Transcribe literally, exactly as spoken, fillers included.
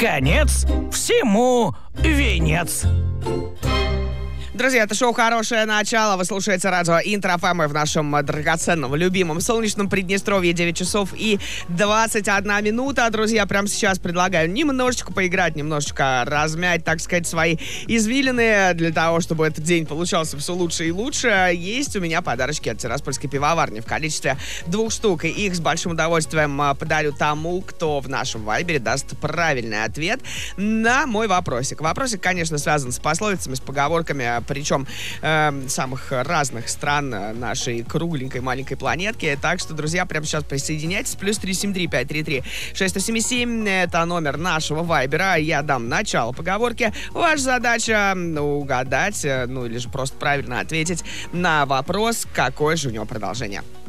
конец всему венец. Друзья, это шоу «Хорошее начало». Вы слушаете радио Интро-ФМ в нашем драгоценном, любимом солнечном Приднестровье. девять часов и двадцать одна минута. Друзья, прямо сейчас предлагаю немножечко поиграть, немножечко размять, так сказать, свои извилины для того, чтобы этот день получался все лучше и лучше. Есть у меня подарочки от Тираспольской пивоварни в количестве двух штук. И их с большим удовольствием подарю тому, кто в нашем вайбере даст правильный ответ на мой вопросик. Вопросик, конечно, связан с пословицами, с поговорками, причем э, самых разных стран нашей кругленькой маленькой планетки. Так что, друзья, прямо сейчас присоединяйтесь. Плюс три семь три пять три три шесть семь семь. Это номер нашего вайбера. Я дам начало поговорки. Ваша задача угадать, ну или же просто правильно ответить на вопрос, какое же у него продолжение.